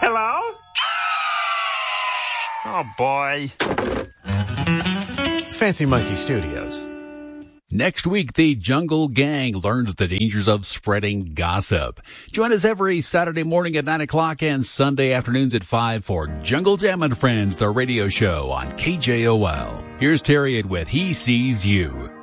Hello? Oh, boy. Fancy Monkey Studios. Next week, the Jungle Gang learns the dangers of spreading gossip. Join us every Saturday morning at 9 o'clock and Sunday afternoons at 5 for Jungle Jam and Friends, the radio show on KJOL. Here's Terry with He Sees You.